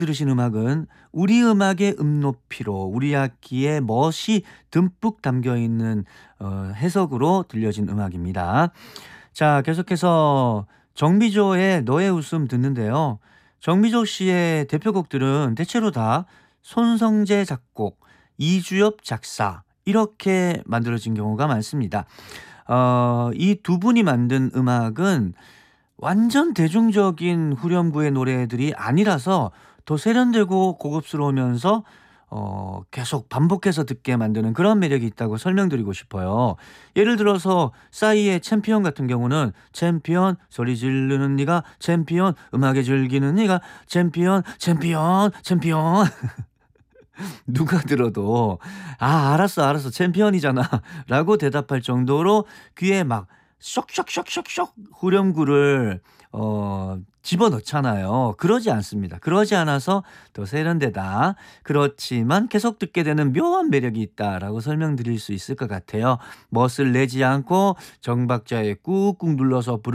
들으신 음악은 우리 음악의 음높이로 우리 악기의 멋이 듬뿍 담겨 있는 해석으로 들려진 음악입니다. 자, 계속해서 정미조의 너의 웃음 듣는데요. 정미조 씨의 대표곡들은 대체로 다 손성재 작곡, 이주엽 작사 이렇게 만들어진 경우가 많습니다. 이 두 분이 만든 음악은 완전 대중적인 후렴구의 노래들이 아니라서 더 세련되고 고급스러우면서 계속 반복해서 듣게 만드는 그런 매력이 있다고 설명드리고 싶어요. 예를 들어서 싸이의 챔피언 같은 경우는 챔피언 소리 지르는 네가 챔피언 음악에 즐기는 네가 챔피언 챔피언 챔피언 누가 들어도 "아 알았어, 알았어. 챔피언이잖아." 라고 대답할 정도로 귀에 막 쇽쇽쇽쇽쇽 후렴구를 집어넣잖아요. 그러지 않습니다. 그러지 않아서 더 세련되다. 그렇지만 계속 듣게 되는 묘한 매력이 있다라고 설명드릴 수 있을 것 같아요. 멋을 내지 않고 정박자에 꾹꾹 눌러서 부르